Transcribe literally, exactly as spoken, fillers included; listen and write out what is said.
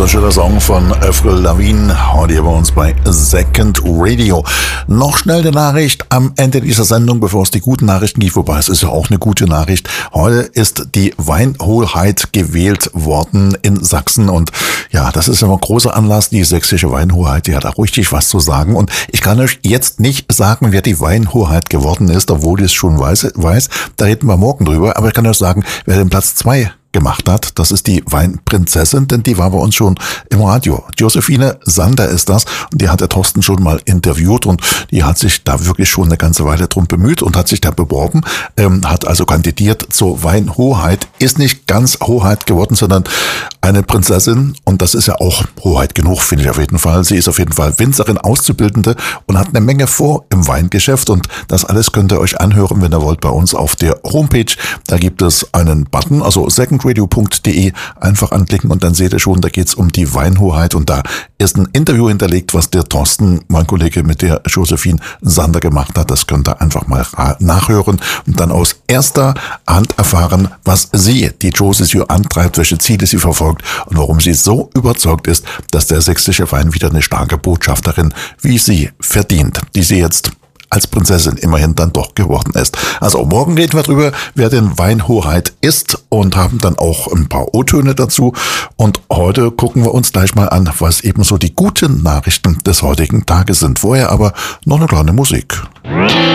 So ein schöner Song von Avril Lavigne, heute hier bei uns bei Second Radio. Noch schnell die Nachricht am Ende dieser Sendung, bevor es die guten Nachrichten gibt, wobei es ist ja auch eine gute Nachricht. Heute ist die Weinhoheit gewählt worden in Sachsen und ja, das ist immer ein großer Anlass, die sächsische Weinhoheit, die hat auch richtig was zu sagen und ich kann euch jetzt nicht sagen, wer die Weinhoheit geworden ist, obwohl ich es schon weiß, weiß, da reden wir morgen drüber, aber ich kann euch sagen, wer den Platz zwei gemacht hat. Das ist die Weinprinzessin, denn die war bei uns schon im Radio. Josephine Sander ist das und die hat der Thorsten schon mal interviewt und die hat sich da wirklich schon eine ganze Weile drum bemüht und hat sich da beworben, ähm, hat also kandidiert zur Weinhoheit, ist nicht ganz Hoheit geworden, sondern eine Prinzessin und das ist ja auch Hoheit genug, finde ich auf jeden Fall. Sie ist auf jeden Fall Winzerin, Auszubildende und hat eine Menge vor im Weingeschäft und das alles könnt ihr euch anhören, wenn ihr wollt, bei uns auf der Homepage. Da gibt es einen Button, also second radio punkt de, einfach anklicken und dann seht ihr schon, da geht's um die Weinhoheit und da ist ein Interview hinterlegt, was der Thorsten, mein Kollege, mit der Josephine Sander gemacht hat. Das könnt ihr einfach mal nachhören und dann aus erster Hand erfahren, was sie, die Josie, hier antreibt, welche Ziele sie verfolgt und warum sie so überzeugt ist, dass der sächsische Wein wieder eine starke Botschafterin wie sie verdient, die sie jetzt als Prinzessin immerhin dann doch geworden ist. Also morgen reden wir drüber, wer denn Weinhoheit ist und haben dann auch ein paar O-Töne dazu. Und heute gucken wir uns gleich mal an, was eben so die guten Nachrichten des heutigen Tages sind. Vorher aber noch eine kleine Musik.